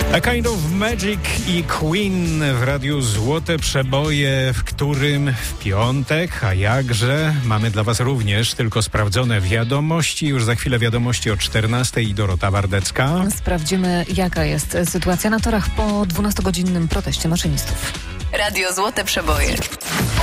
A Kind of Magic i Queen w radiu Złote Przeboje, w którym w piątek, a jakże, mamy dla Was również tylko sprawdzone wiadomości. Już za chwilę wiadomości o 14:00 i Dorota Wardecka. Sprawdzimy, jaka jest sytuacja na torach po 12-godzinnym proteście maszynistów. Radio Złote Przeboje.